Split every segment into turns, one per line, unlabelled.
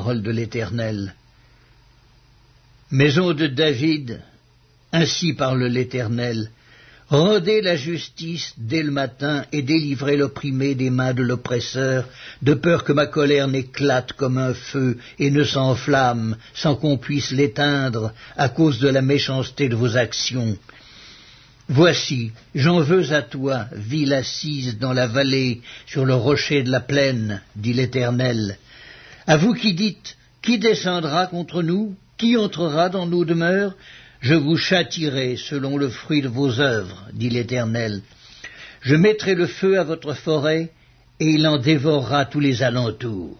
parole de l'Éternel. Maison de David, ainsi parle l'Éternel, rendez la justice dès le matin et délivrez l'opprimé des mains de l'oppresseur, de peur que ma colère n'éclate comme un feu et ne s'enflamme sans qu'on puisse l'éteindre à cause de la méchanceté de vos actions. Voici, j'en veux à toi, ville assise dans la vallée, sur le rocher de la plaine, dit l'Éternel. À vous qui dites, qui descendra contre nous? Qui entrera dans nos demeures? Je vous châtierai selon le fruit de vos œuvres, dit l'Éternel. Je mettrai le feu à votre forêt, et il en dévorera tous les alentours.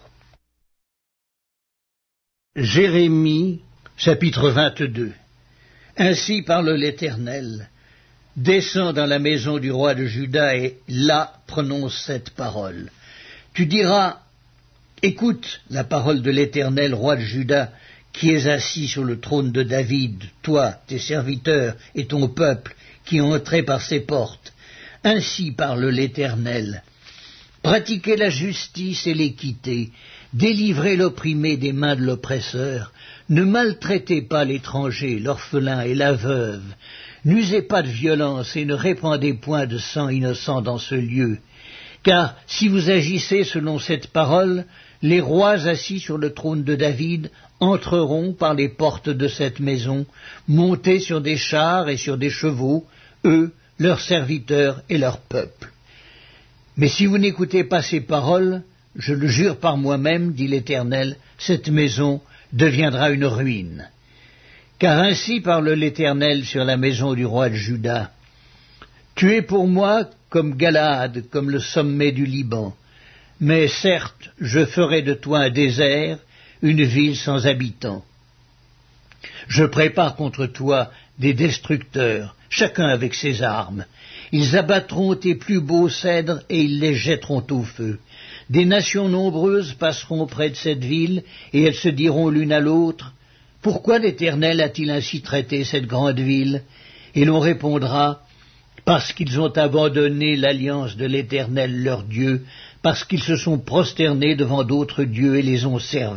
Jérémie, chapitre 22. Ainsi parle l'Éternel. Descends dans la maison du roi de Juda et là prononce cette parole. Tu diras, écoute la parole de l'Éternel, roi de Juda, qui es assis sur le trône de David, toi, tes serviteurs et ton peuple, qui entrez par ses portes. Ainsi parle l'Éternel. Pratiquez la justice et l'équité, délivrez l'opprimé des mains de l'oppresseur, ne maltraitez pas l'étranger, l'orphelin et la veuve, n'usez pas de violence et ne répandez point de sang innocent dans ce lieu. Car si vous agissez selon cette parole, les rois assis sur le trône de David entreront par les portes de cette maison, montés sur des chars et sur des chevaux, eux, leurs serviteurs et leur peuple. Mais si vous n'écoutez pas ces paroles, je le jure par moi-même, dit l'Éternel, cette maison deviendra une ruine. Car ainsi parle l'Éternel sur la maison du roi de Juda. Tu es pour moi comme Galaad, comme le sommet du Liban. Mais certes, je ferai de toi un désert, une ville sans habitants. Je prépare contre toi des destructeurs, chacun avec ses armes. Ils abattront tes plus beaux cèdres et ils les jetteront au feu. Des nations nombreuses passeront près de cette ville et elles se diront l'une à l'autre, « Pourquoi l'Éternel a-t-il ainsi traité cette grande ville ?» Et l'on répondra, « Parce qu'ils ont abandonné l'alliance de l'Éternel leur Dieu, parce qu'ils se sont prosternés devant d'autres dieux et les ont servis. »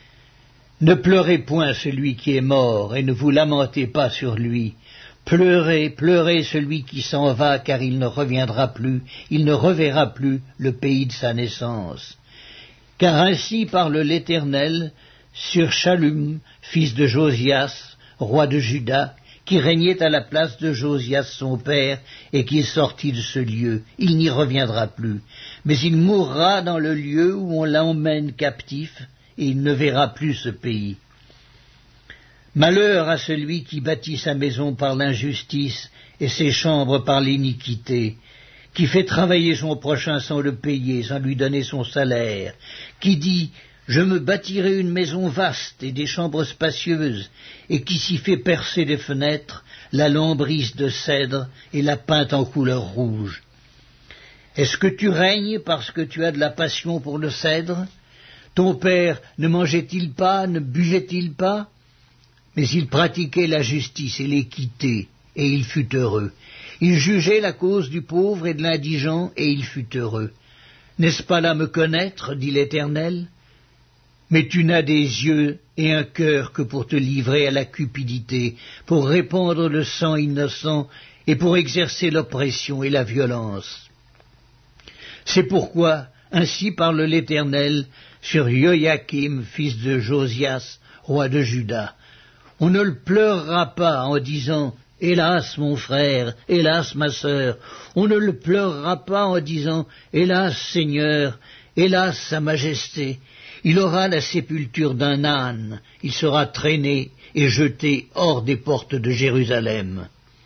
Ne pleurez point celui qui est mort, et ne vous lamentez pas sur lui. Pleurez, pleurez celui qui s'en va, car il ne reviendra plus, il ne reverra plus le pays de sa naissance. Car ainsi parle l'Éternel sur Shallum, fils de Josias, roi de Juda, qui régnait à la place de Josias son père, et qui est sorti de ce lieu. Il n'y reviendra plus, mais il mourra dans le lieu où on l'emmène captif, et il ne verra plus ce pays. Malheur à celui qui bâtit sa maison par l'injustice et ses chambres par l'iniquité, qui fait travailler son prochain sans le payer, sans lui donner son salaire, qui dit « Je me bâtirai une maison vaste et des chambres spacieuses », et qui s'y fait percer des fenêtres, la lambrise de cèdre et la peinte en couleur rouge. Est-ce que tu règnes parce que tu as de la passion pour le cèdre? Ton père ne mangeait-il pas, ne buvait-il pas? Mais il pratiquait la justice et l'équité, et il fut heureux. Il jugeait la cause du pauvre et de l'indigent, et il fut heureux. N'est-ce pas là me connaître, dit l'Éternel? Mais tu n'as des yeux et un cœur que pour te livrer à la cupidité, pour répandre le sang innocent, et pour exercer l'oppression et la violence. C'est pourquoi, ainsi parle l'Éternel sur Joachim, fils de Josias, roi de Juda. On ne le pleurera pas en disant « Hélas, mon frère, hélas, ma sœur !» On ne le pleurera pas en disant « Hélas, Seigneur, hélas, Sa Majesté !» Il aura la sépulture d'un âne, il sera traîné et jeté hors des portes de Jérusalem.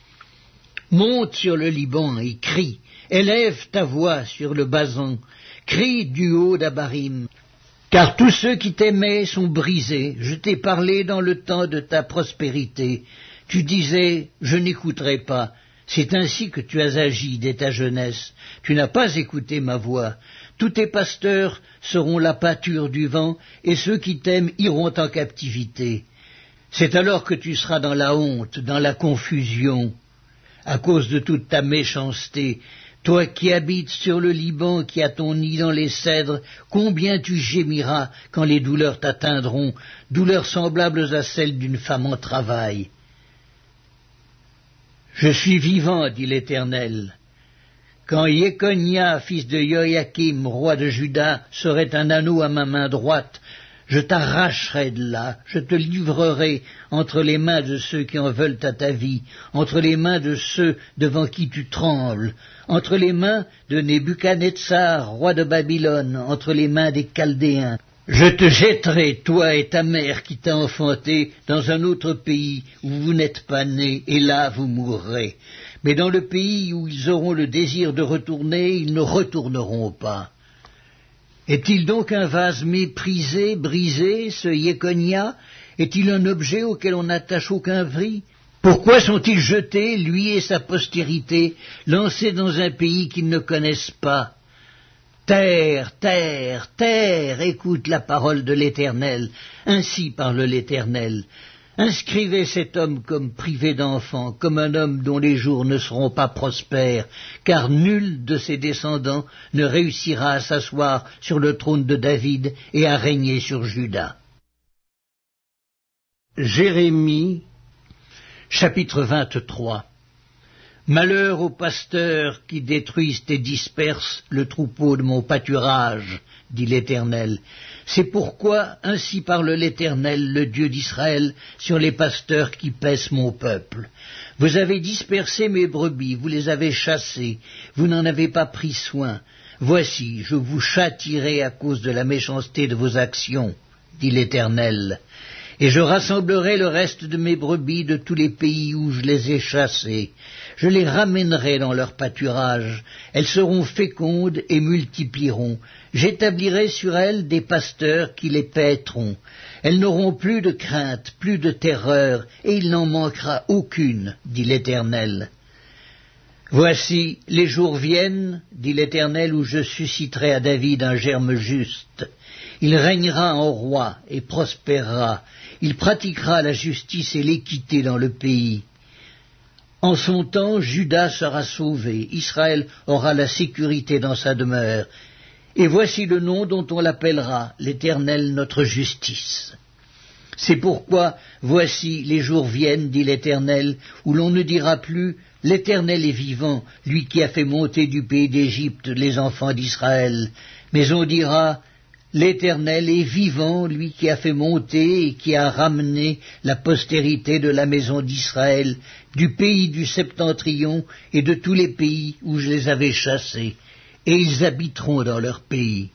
Monte sur le Liban et crie, élève ta voix sur le Basan, crie du haut d'Abarim. Car tous ceux qui t'aimaient sont brisés, je t'ai parlé dans le temps de ta prospérité. Tu disais, je n'écouterai pas. C'est ainsi que tu as agi dès ta jeunesse. Tu n'as pas écouté ma voix. Tous tes pasteurs seront la pâture du vent, et ceux qui t'aiment iront en captivité. C'est alors que tu seras dans la honte, dans la confusion, à cause de toute ta méchanceté. Toi qui habites sur le Liban, qui as ton nid dans les cèdres, combien tu gémiras quand les douleurs t'atteindront, douleurs semblables à celles d'une femme en travail. Je suis vivant, dit l'Éternel. Quand Jéconia, fils de Joachim, roi de Juda, serait un anneau à ma main droite, je t'arracherai de là, je te livrerai entre les mains de ceux qui en veulent à ta vie, entre les mains de ceux devant qui tu trembles, entre les mains de Nebuchadnezzar, roi de Babylone, entre les mains des Chaldéens. Je te jetterai, toi et ta mère qui t'a enfanté, dans un autre pays où vous n'êtes pas nés, et là vous mourrez. Mais dans le pays où ils auront le désir de retourner, ils ne retourneront pas. Est-il donc un vase méprisé, brisé, ce Jéconia? Est-il un objet auquel on n'attache aucun prix? Pourquoi sont-ils jetés, lui et sa postérité, lancés dans un pays qu'ils ne connaissent pas? Terre, terre, terre, écoute la parole de l'Éternel, ainsi parle l'Éternel. Inscrivez cet homme comme privé d'enfant, comme un homme dont les jours ne seront pas prospères, car nul de ses descendants ne réussira à s'asseoir sur le trône de David et à régner sur Juda. Jérémie, chapitre 23. Malheur aux pasteurs qui détruisent et dispersent le troupeau de mon pâturage, dit l'Éternel. C'est pourquoi ainsi parle l'Éternel, le Dieu d'Israël, sur les pasteurs qui paissent mon peuple. Vous avez dispersé mes brebis, vous les avez chassées, vous n'en avez pas pris soin. Voici, je vous châtierai à cause de la méchanceté de vos actions, dit l'Éternel. Et je rassemblerai le reste de mes brebis de tous les pays où je les ai chassées. Je les ramènerai dans leur pâturage. Elles seront fécondes et multiplieront. J'établirai sur elles des pasteurs qui les paîtront. Elles n'auront plus de crainte, plus de terreur, et il n'en manquera aucune, dit l'Éternel. Voici, les jours viennent, dit l'Éternel, où je susciterai à David un germe juste. Il régnera en roi et prospérera. Il pratiquera la justice et l'équité dans le pays. En son temps, Juda sera sauvé, Israël aura la sécurité dans sa demeure. Et voici le nom dont on l'appellera, l'Éternel notre justice. C'est pourquoi, voici, les jours viennent, dit l'Éternel, où l'on ne dira plus, l'Éternel est vivant, lui qui a fait monter du pays d'Égypte les enfants d'Israël. Mais on dira, l'Éternel est vivant, lui qui a fait monter et qui a ramené la postérité de la maison d'Israël, du pays du septentrion et de tous les pays où je les avais chassés, et ils habiteront dans leur pays.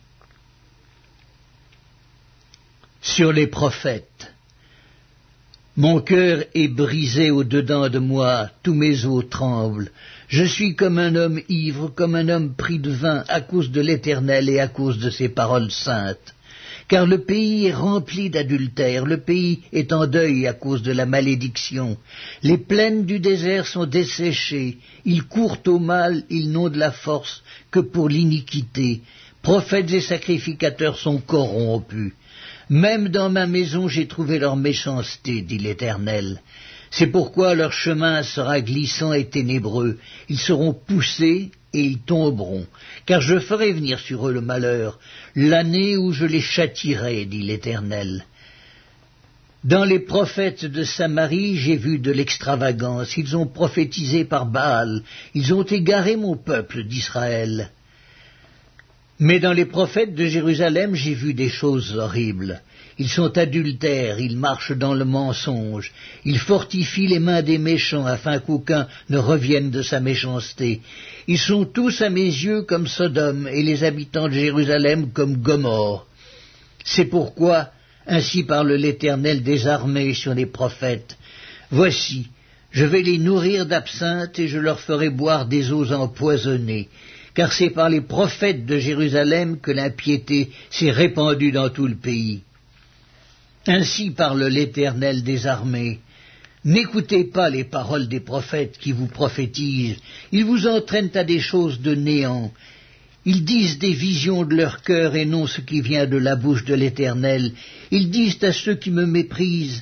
Sur les prophètes. Mon cœur est brisé au-dedans de moi, tous mes os tremblent. Je suis comme un homme ivre, comme un homme pris de vin, à cause de l'Éternel et à cause de ses paroles saintes. Car le pays est rempli d'adultère, le pays est en deuil à cause de la malédiction. Les plaines du désert sont desséchées, ils courent au mal, ils n'ont de la force que pour l'iniquité. Prophètes et sacrificateurs sont corrompus. Même dans ma maison j'ai trouvé leur méchanceté, dit l'Éternel. C'est pourquoi leur chemin sera glissant et ténébreux. Ils seront poussés et ils tomberont, car je ferai venir sur eux le malheur, l'année où je les châtierai, dit l'Éternel. Dans les prophètes de Samarie, j'ai vu de l'extravagance. Ils ont prophétisé par Baal. Ils ont égaré mon peuple d'Israël. Mais dans les prophètes de Jérusalem, j'ai vu des choses horribles. Ils sont adultères, ils marchent dans le mensonge, ils fortifient les mains des méchants afin qu'aucun ne revienne de sa méchanceté. Ils sont tous à mes yeux comme Sodome et les habitants de Jérusalem comme Gomorrhe. C'est pourquoi, ainsi parle l'Éternel des armées sur les prophètes. Voici, je vais les nourrir d'absinthe et je leur ferai boire des eaux empoisonnées. Car c'est par les prophètes de Jérusalem que l'impiété s'est répandue dans tout le pays. Ainsi parle l'Éternel des armées. N'écoutez pas les paroles des prophètes qui vous prophétisent. Ils vous entraînent à des choses de néant. Ils disent des visions de leur cœur et non ce qui vient de la bouche de l'Éternel. Ils disent à ceux qui me méprisent,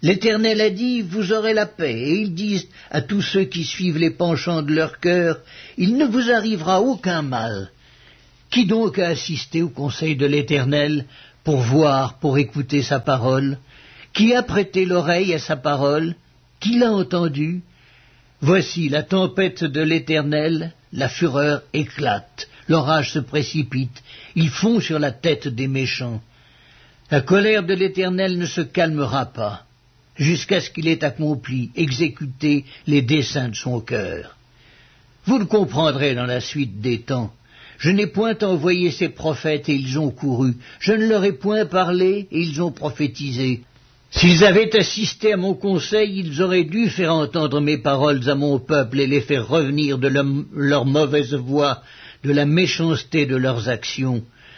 L'Éternel a dit, vous aurez la paix, et ils disent à tous ceux qui suivent les penchants de leur cœur, il ne vous arrivera aucun mal. Qui donc a assisté au conseil de l'Éternel pour voir, pour écouter sa parole? Qui a prêté l'oreille à sa parole? Qui l'a entendu? Voici la tempête de l'Éternel, la fureur éclate, l'orage se précipite, il fond sur la tête des méchants. La colère de l'Éternel ne se calmera pas, jusqu'à ce qu'il ait accompli, exécuté les desseins de son cœur. Vous le comprendrez dans la suite des temps. Je n'ai point envoyé ces prophètes et ils ont couru. Je ne leur ai point parlé et ils ont prophétisé. S'ils avaient assisté à mon conseil, ils auraient dû faire entendre mes paroles à mon peuple et les faire revenir de leur mauvaise voie, de la méchanceté de leurs actions.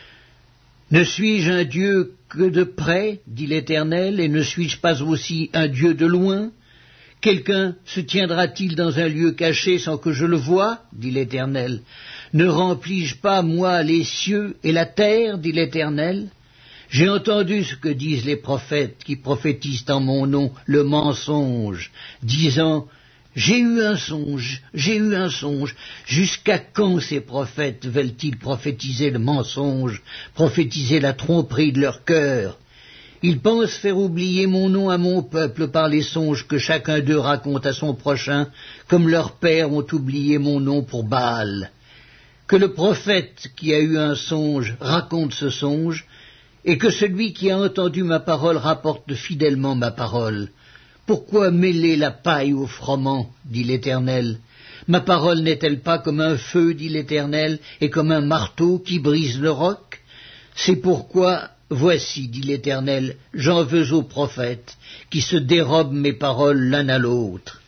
Ne suis-je un Dieu que de près, dit l'Éternel, et ne suis-je pas aussi un Dieu de loin? Quelqu'un se tiendra-t-il dans un lieu caché sans que je le voie, dit l'Éternel? Ne remplis-je pas, moi, les cieux et la terre, dit l'Éternel? J'ai entendu ce que disent les prophètes qui prophétisent en mon nom le mensonge, disant « J'ai eu un songe, j'ai eu un songe ». Jusqu'à quand ces prophètes veulent-ils prophétiser le mensonge, prophétiser la tromperie de leur cœur? Ils pensent faire oublier mon nom à mon peuple par les songes que chacun d'eux raconte à son prochain, comme leurs pères ont oublié mon nom pour Baal. Que le prophète qui a eu un songe raconte ce songe, et que celui qui a entendu ma parole rapporte fidèlement ma parole. Pourquoi mêler la paille au froment, dit l'Éternel? Ma parole n'est-elle pas comme un feu, dit l'Éternel, et comme un marteau qui brise le roc? C'est pourquoi, voici, dit l'Éternel, j'en veux aux prophètes, qui se dérobent mes paroles l'un à l'autre.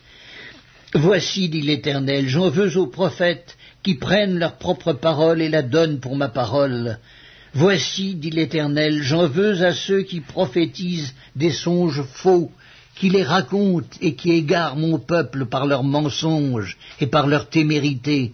Voici, dit l'Éternel, j'en veux aux prophètes, qui prennent leur propre parole et la donnent pour ma parole. Voici, dit l'Éternel, j'en veux à ceux qui prophétisent des songes faux, qui les racontent et qui égarent mon peuple par leurs mensonges et par leur témérité.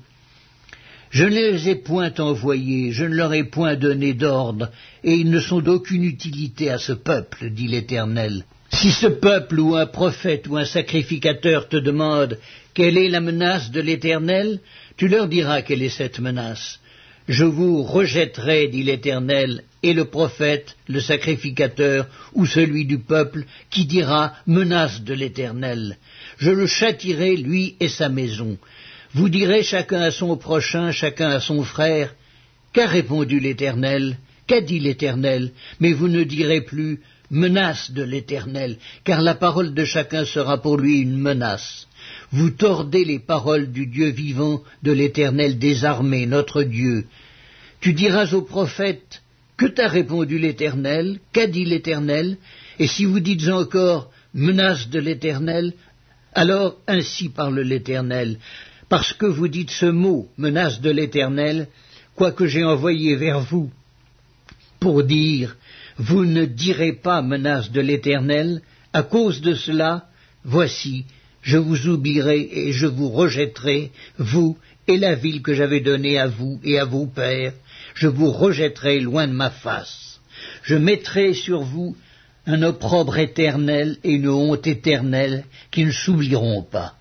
Je ne les ai point envoyés, je ne leur ai point donné d'ordre, et ils ne sont d'aucune utilité à ce peuple, dit l'Éternel. Si ce peuple ou un prophète ou un sacrificateur te demande quelle est la menace de l'Éternel, tu leur diras quelle est cette menace. Je vous rejetterai, dit l'Éternel, et le prophète, le sacrificateur, ou celui du peuple, qui dira « menace de l'Éternel ». Je le châtierai, lui et sa maison. Vous direz chacun à son prochain, chacun à son frère « Qu'a répondu l'Éternel? Qu'a dit l'Éternel ?» Mais vous ne direz plus « menace de l'Éternel », car la parole de chacun sera pour lui une menace. Vous tordez les paroles du Dieu vivant, de l'Éternel des armées, notre Dieu. Tu diras au prophète, que t'a répondu l'Éternel? Qu'a dit l'Éternel? Et si vous dites encore, menace de l'Éternel, alors ainsi parle l'Éternel. Parce que vous dites ce mot, menace de l'Éternel, quoique j'ai envoyé vers vous, pour dire, vous ne direz pas menace de l'Éternel, à cause de cela, voici, je vous oublierai et je vous rejetterai, vous et la ville que j'avais donnée à vous et à vos pères, je vous rejetterai loin de ma face. Je mettrai sur vous un opprobre éternel et une honte éternelle qui ne s'oublieront pas.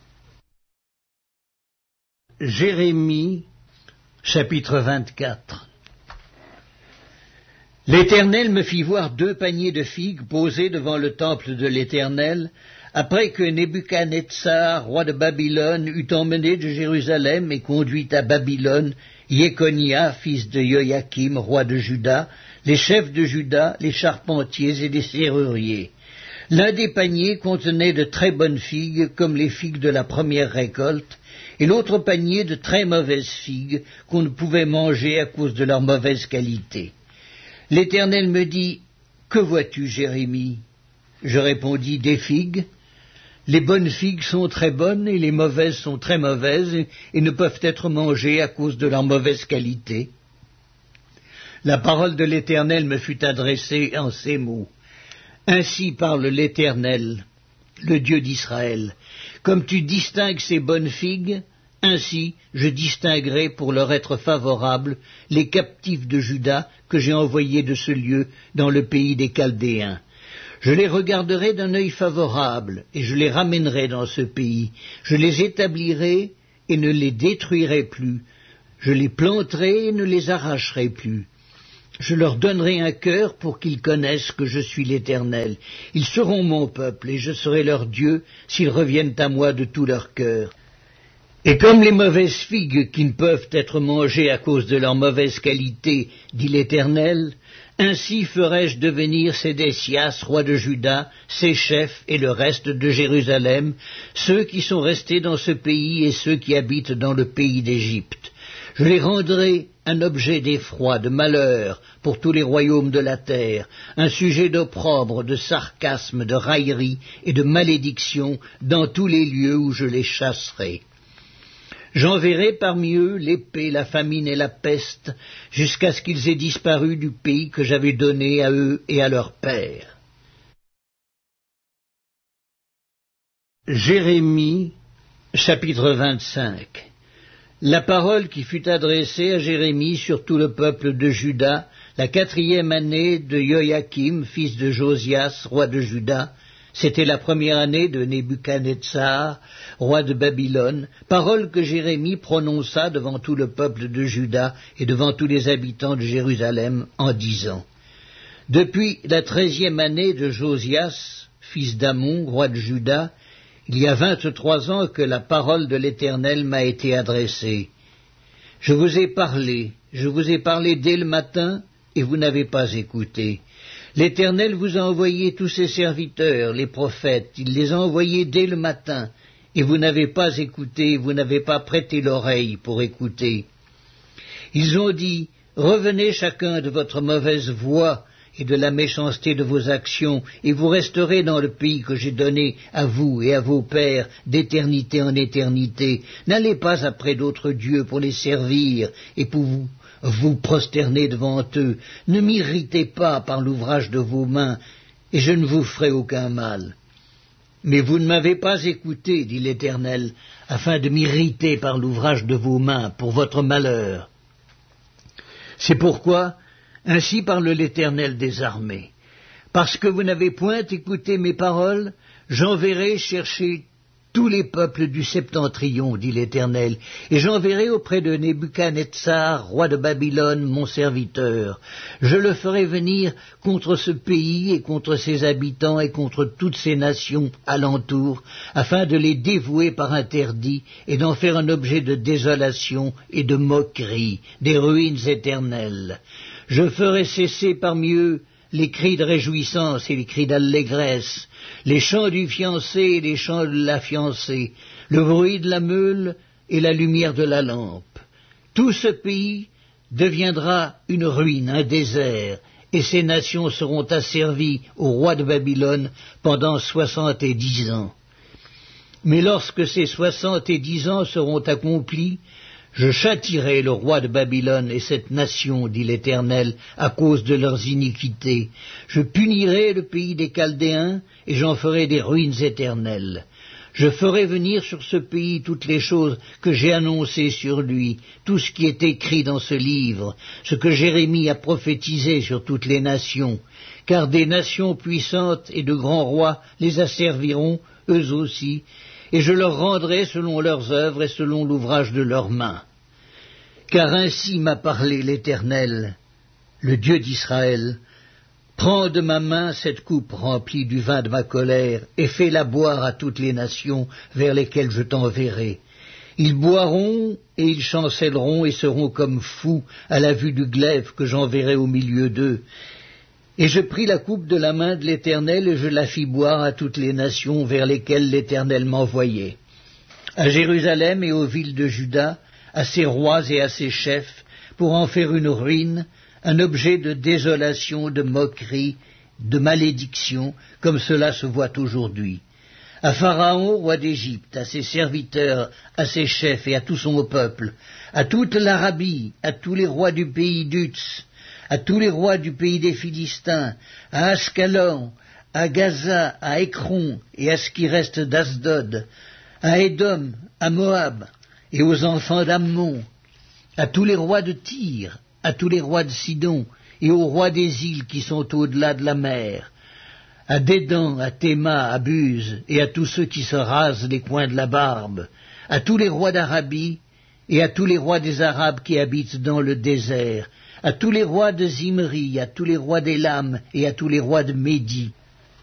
Jérémie, chapitre 24. L'Éternel me fit voir 2 paniers de figues posés devant le temple de l'Éternel, après que Nebuchadnezzar, roi de Babylone, eut emmené de Jérusalem et conduit à Babylone Jéconia, fils de Joachim, roi de Juda, les chefs de Juda, les charpentiers et les serruriers. L'un des paniers contenait de très bonnes figues, comme les figues de la première récolte, et l'autre panier de très mauvaises figues, qu'on ne pouvait manger à cause de leur mauvaise qualité. L'Éternel me dit, « Que vois-tu, Jérémie ?» Je répondis, « Des figues. » Les bonnes figues sont très bonnes et les mauvaises sont très mauvaises et ne peuvent être mangées à cause de leur mauvaise qualité. La parole de l'Éternel me fut adressée en ces mots. Ainsi parle l'Éternel, le Dieu d'Israël. Comme tu distingues ces bonnes figues, ainsi je distinguerai pour leur être favorable les captifs de Juda que j'ai envoyés de ce lieu dans le pays des Chaldéens. Je les regarderai d'un œil favorable, et je les ramènerai dans ce pays. Je les établirai et ne les détruirai plus. Je les planterai et ne les arracherai plus. Je leur donnerai un cœur pour qu'ils connaissent que je suis l'Éternel. Ils seront mon peuple, et je serai leur Dieu s'ils reviennent à moi de tout leur cœur. Et comme les mauvaises figues qui ne peuvent être mangées à cause de leur mauvaise qualité, dit l'Éternel, ainsi ferai-je devenir Sédécias, roi de Juda, ses chefs et le reste de Jérusalem, ceux qui sont restés dans ce pays et ceux qui habitent dans le pays d'Égypte. Je les rendrai un objet d'effroi, de malheur pour tous les royaumes de la terre, un sujet d'opprobre, de sarcasme, de raillerie et de malédiction dans tous les lieux où je les chasserai. J'enverrai parmi eux l'épée, la famine et la peste, jusqu'à ce qu'ils aient disparu du pays que j'avais donné à eux et à leurs pères. Jérémie, chapitre 25. La parole qui fut adressée à Jérémie sur tout le peuple de Juda, la 4e année de Joachim, fils de Josias, roi de Juda, c'était la première année de Nebuchadnezzar, roi de Babylone, parole que Jérémie prononça devant tout le peuple de Juda et devant tous les habitants de Jérusalem en disant: Depuis la 13e année de Josias, fils d'Amon, roi de Juda, il y a 23 ans que la parole de l'Éternel m'a été adressée. Je vous ai parlé dès le matin, et vous n'avez pas écouté. L'Éternel vous a envoyé tous ses serviteurs, les prophètes, il les a envoyés dès le matin, et vous n'avez pas écouté, vous n'avez pas prêté l'oreille pour écouter. Ils ont dit: Revenez chacun de votre mauvaise voie et de la méchanceté de vos actions, et vous resterez dans le pays que j'ai donné à vous et à vos pères d'éternité en éternité. N'allez pas après d'autres dieux pour les servir et pour vous prosterner devant eux. Ne m'irritez pas par l'ouvrage de vos mains, et je ne vous ferai aucun mal. Mais vous ne m'avez pas écouté, dit l'Éternel, afin de m'irriter par l'ouvrage de vos mains, pour votre malheur. C'est pourquoi, ainsi parle l'Éternel des armées, parce que vous n'avez point écouté mes paroles, j'enverrai chercher tous les peuples du septentrion, dit l'Éternel, et j'enverrai auprès de Nebuchadnezzar, roi de Babylone, mon serviteur. Je le ferai venir contre ce pays et contre ses habitants et contre toutes ces nations alentour, afin de les dévouer par interdit et d'en faire un objet de désolation et de moquerie, des ruines éternelles. Je ferai cesser parmi eux les cris de réjouissance et les cris d'allégresse, les chants du fiancé et les chants de la fiancée, le bruit de la meule et la lumière de la lampe. Tout ce pays deviendra une ruine, un désert, et ces nations seront asservies au roi de Babylone pendant 70 ans. Mais lorsque ces 70 ans seront accomplis, je châtierai le roi de Babylone et cette nation, dit l'Éternel, à cause de leurs iniquités. Je punirai le pays des Chaldéens, et j'en ferai des ruines éternelles. Je ferai venir sur ce pays toutes les choses que j'ai annoncées sur lui, tout ce qui est écrit dans ce livre, ce que Jérémie a prophétisé sur toutes les nations, car des nations puissantes et de grands rois les asserviront, eux aussi, et je leur rendrai selon leurs œuvres et selon l'ouvrage de leurs mains. Car ainsi m'a parlé l'Éternel, le Dieu d'Israël. Prends de ma main cette coupe remplie du vin de ma colère, et fais-la boire à toutes les nations vers lesquelles je t'enverrai. Ils boiront, et ils chancelleront, et seront comme fous à la vue du glaive que j'enverrai au milieu d'eux. Et je pris la coupe de la main de l'Éternel, et je la fis boire à toutes les nations vers lesquelles l'Éternel m'envoyait. À Jérusalem et aux villes de Juda, à ses rois et à ses chefs, pour en faire une ruine, un objet de désolation, de moquerie, de malédiction, comme cela se voit aujourd'hui. À Pharaon, roi d'Égypte, à ses serviteurs, à ses chefs et à tout son peuple, à toute l'Arabie, à tous les rois du pays d'Utz, à tous les rois du pays des Philistins, à Ascalon, à Gaza, à Écron et à ce qui reste d'Asdod, à Édom, à Moab et aux enfants d'Ammon, à tous les rois de Tyr, à tous les rois de Sidon et aux rois des îles qui sont au-delà de la mer, à Dédan, à Théma, à Buz, et à tous ceux qui se rasent les coins de la barbe, à tous les rois d'Arabie, et à tous les rois des Arabes qui habitent dans le désert, à tous les rois de Zimri, à tous les rois d'Élam, et à tous les rois de Médie,